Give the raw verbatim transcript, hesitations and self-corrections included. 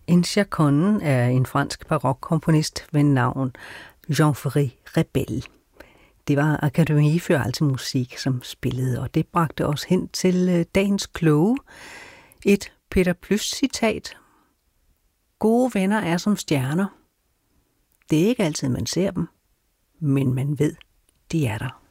En chaconne er en fransk barokkomponist ved navn Jean-Ferry Rebel. Det var Akademie für Alte Musik, som spillede, og det bragte os hen til dagens kloge. Et Peter Plys-citat. Gode venner er som stjerner. Det er ikke altid, man ser dem, men man ved, de er der.